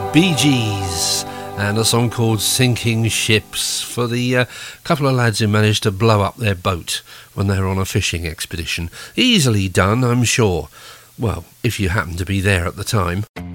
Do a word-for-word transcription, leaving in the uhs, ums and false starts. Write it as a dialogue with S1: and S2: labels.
S1: Bee Gees and a song called Sinking Ships for the uh, couple of lads who managed to blow up their boat when they were on a fishing expedition. Easily done, I'm sure. Well, if you happened to be there at the time.